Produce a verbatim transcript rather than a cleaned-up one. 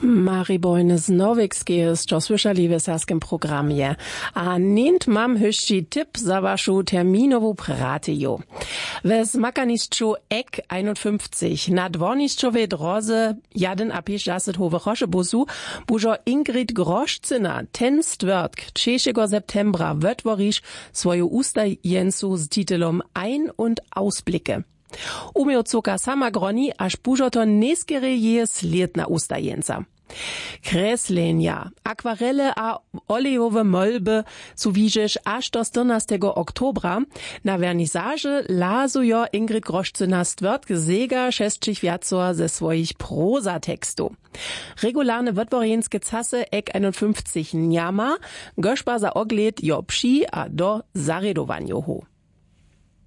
Maribojne Znowicki jest čo słyszeli w serskim programie. A nint mam hyszci tip za waszu terminową pratiju. We smakaniszczu Eck einundfünfzig na dworniszczowej drodze jeden a pięćdziesiąt howe busu bużo Ingrid Groszcyna ten stwerdk trzeciego septembra wötvorisch swoju ustajencu z titelom Ein- und Ausblicke. Umiał cuka sama groni, aż bużo to neskere je sled na ustajenca. Kreslenia, akwarele a olejowe molby su widzisz aż do czternastego oktobra. Na wernisaże lazujo Ingrid Groszcyna stwerdk sega šestčich wiacor ze swoich prozatekstu. Regularne wotworjenskie casy Eck einundfünfzig njama, goszpa za ogled jo psi a do zaredowanjohu.